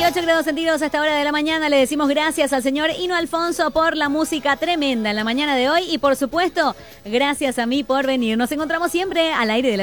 28 grados centígrados a esta hora de la mañana. Le decimos gracias al señor Hino Alfonso por la música tremenda en la mañana de hoy. Y por supuesto, gracias a mí por venir. Nos encontramos siempre al aire de la